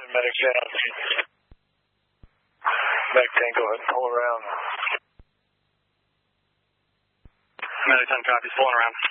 medic down. Medic 10, go ahead, pull around. Medic 10 copies, pulling around.